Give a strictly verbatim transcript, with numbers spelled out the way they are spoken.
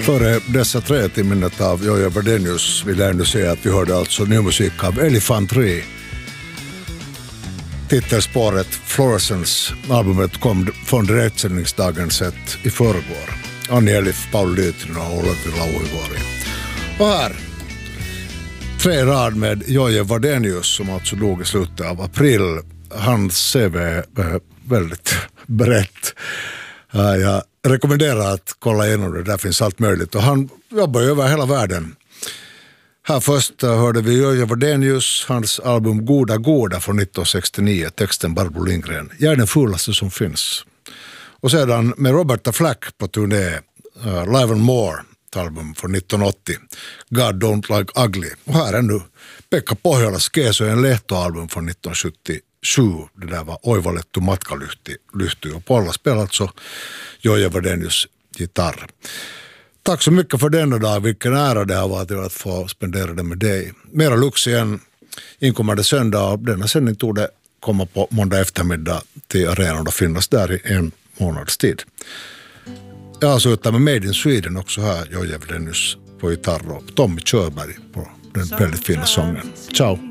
Före dessa tre till minnet av Jojje Wadenius vill jag ändå säga att vi hörde alltså ny musik av Elephant Tree. Titelspåret Fluorescence, albumet kom från direktsändningsdagen sett i förrgår. Annie Elif, Paul Lytrin och Olavi Lauivuori. Och här, tre rad med Jojje Wadenius som alltså dog i slutet av april. Hans C V är väldigt brett. Jag rekommenderar att kolla igenom det, där finns allt möjligt. Och han jobbar över hela världen. Här först hörde vi Jojje Wadenius, hans album Goda Goda från nittonhundrasextionio, texten Barbro Lindgren. Jag är den fulaste som finns. Och sedan med Roberta Flack på turné, uh, Live and More, ett album från nittonhundraåttio, God Don't Like Ugly. Och här är nu Pekka Pohjolas Keesojen Lehto-album från nittonhundrasjuttiosju. Det där var Oivallettu matkalyhty. Och på alla spelar alltså Jojje Wadenius gitarr. Tack så mycket för denna dag. Vilken ära det har varit att få spendera det med dig. Mera Lux igen inkommande söndag. Denna sändning tog det komma på måndag eftermiddag till arenan och finnas där i en månads tid. Jag har slutat med Made in Sweden också här. Jojje Wadenius på gitarr och Tommy Körberg på den väldigt fina sången. Ciao!